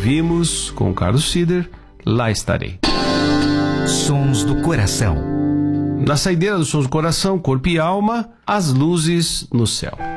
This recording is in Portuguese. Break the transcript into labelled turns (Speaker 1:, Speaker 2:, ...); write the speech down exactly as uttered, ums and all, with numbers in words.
Speaker 1: ouvimos com Carlos Sider, Lá Estarei.
Speaker 2: Sons do Coração.
Speaker 1: Na saideira dos Sons do Coração, Corpo e Alma, As Luzes no Céu.